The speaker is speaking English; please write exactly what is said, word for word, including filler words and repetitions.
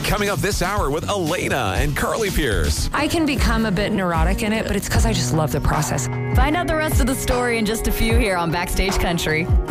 coming up this hour with Elena and Carly Pierce. I can become a bit neurotic in it, but it's because I just love the process. Find out the rest of the story in just a few here on Backstage Country.